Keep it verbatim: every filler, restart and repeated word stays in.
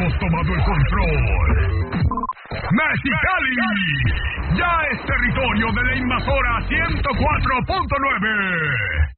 hemos tomado el control. Mexicali ya es territorio de la invasora ciento cuatro punto nueve.